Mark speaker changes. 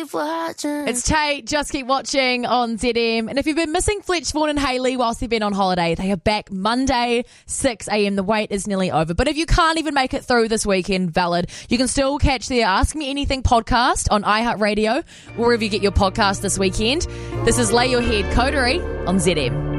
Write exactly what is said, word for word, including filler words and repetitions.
Speaker 1: keep watching.
Speaker 2: It's Tate, Just Keep Watching on Z M. And if you've been missing Fletch, Vaughan and Hayley whilst they've been on holiday, they are back Monday, six a.m. The wait is nearly over. But if you can't even make it through this weekend, valid, you can still catch their Ask Me Anything podcast on iHeartRadio, wherever you get your podcast this weekend. This is Lay Your Head Coterie on Z M.